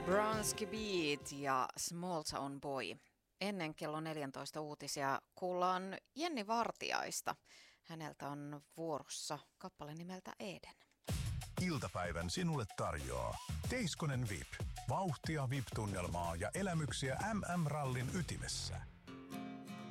Bronski Beat ja Small Town Boy. Ennen kello 14 uutisia kuullaan Jenni Vartiaista. Häneltä on vuorossa kappale nimeltä Eden. Iltapäivän sinulle tarjoaa Teiskonen VIP. Vauhtia VIP-tunnelmaa ja elämyksiä MM-rallin ytimessä.